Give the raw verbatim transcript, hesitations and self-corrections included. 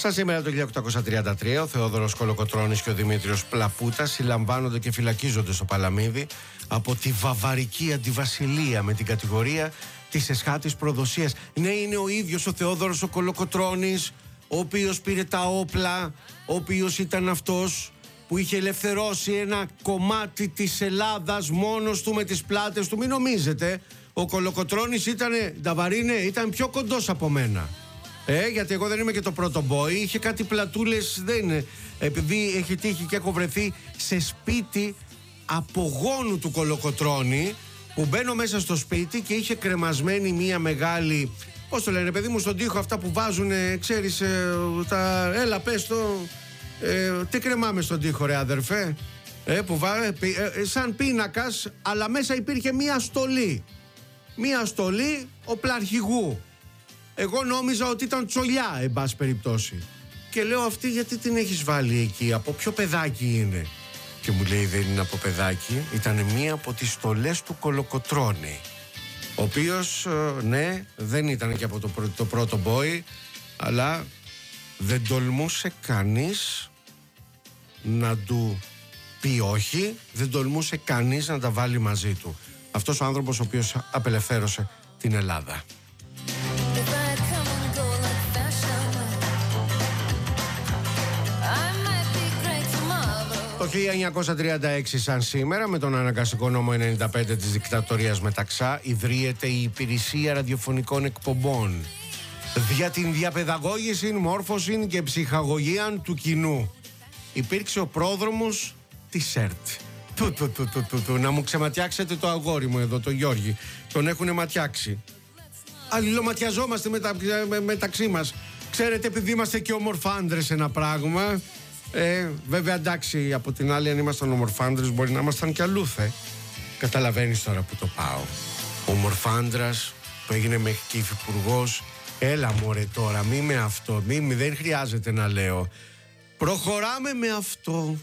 Σαν σήμερα το χίλια οκτακόσια τριάντα τρία, ο Θεόδωρος Κολοκοτρώνης και ο Δημήτριος Πλαπούτας συλλαμβάνονται και φυλακίζονται στο Παλαμίδι από τη βαβαρική αντιβασιλεία με την κατηγορία της εσχάτης προδοσίας. Ναι, είναι ο ίδιος ο Θεόδωρος ο Κολοκοτρώνης, ο οποίος πήρε τα όπλα, ο οποίος ήταν αυτός που είχε ελευθερώσει ένα κομμάτι της Ελλάδας μόνος του με τις πλάτες του. Μην νομίζετε, ο Κολοκοτρώνης ήταν, Νταβαρίνε, ήταν πιο κοντός από μένα. Ε, γιατί εγώ δεν είμαι και το πρώτο boy. Είχε κάτι πλατούλες, δεν είναι. Επειδή έχει τύχει και έχω βρεθεί σε σπίτι απογόνου του Κολοκοτρώνη, που μπαίνω μέσα στο σπίτι και είχε κρεμασμένη μία μεγάλη, πώς το λένε παιδί μου, στον τοίχο αυτά που βάζουν, ξέρεις, ε, τα, έλα πες το, ε, τι κρεμάμε στον τοίχο ρε αδερφέ, ε, που βά, ε, ε, σαν πίνακας, αλλά μέσα υπήρχε μία στολή, μία στολή οπλαρχηγού. Εγώ νόμιζα ότι ήταν τσολιά, εν πάση περιπτώσει. Και λέω, αυτή γιατί την έχεις βάλει εκεί, από ποιο παιδάκι είναι? Και μου λέει, δεν είναι από παιδάκι, ήταν μία από τις στολές του Κολοκοτρώνη, ο οποίος, ναι, δεν ήταν και από το, πρω, το πρώτο boy, αλλά δεν τολμούσε κανείς να του πει όχι, δεν τολμούσε κανείς να τα βάλει μαζί του. Αυτός ο άνθρωπος ο οποίος απελευθέρωσε την Ελλάδα. Το χίλια εννιακόσια τριάντα έξι, σαν σήμερα, με τον αναγκαστικό νόμο ενενήντα πέντε της δικτατορίας Μεταξά, ιδρύεται η Υπηρεσία Ραδιοφωνικών Εκπομπών για την διαπαιδαγώγηση, μόρφωση και ψυχαγωγία του κοινού. Υπήρξε ο πρόδρομος της ΕΡΤ. Του, του, του, του, του, του. Να μου ξεματιάξετε το αγόρι μου εδώ, τον Γιώργη. Τον έχουνε ματιάξει. Αλληλοματιαζόμαστε μετα, με, μεταξύ μας. Ξέρετε, επειδή είμαστε και ομορφάντρες ένα πράγμα. Ε, βέβαια, εντάξει, από την άλλη, αν ήμασταν ομορφάντρες, μπορεί να ήμασταν κι αλλούθε. Καταλαβαίνεις τώρα που το πάω. Ομορφάντρας που έγινε μέχρι και υφυπουργός. Έλα μωρέ τώρα, μη με αυτό, μη, μη, δεν χρειάζεται να λέω. Προχωράμε με αυτό.